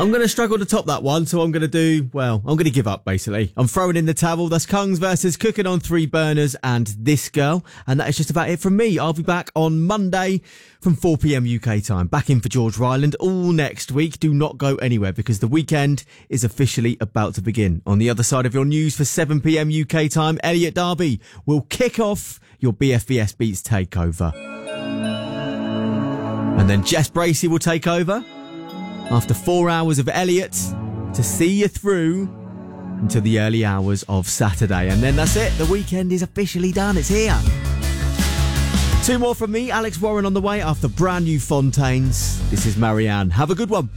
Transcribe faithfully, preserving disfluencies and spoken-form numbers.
I'm going to struggle to top that one, so I'm going to do, well, I'm going to give up, basically. I'm throwing in the towel. That's Kungs versus Cooking on Three Burners and This Girl. And that is just about it from me. I'll be back on Monday from four p.m. U K time. Back in for George Ryland all next week. Do not go anywhere because the weekend is officially about to begin. On the other side of your news for seven p.m. U K time, Elliot Darby will kick off your B F B S Beats takeover. And then Jess Bracey will take over after four hours of Elliot to see you through until the early hours of Saturday. And then that's it. The weekend is officially done. It's here. Two more from me. Alex Warren on the way after brand new Fontaines. This is Marianne. Have a good one.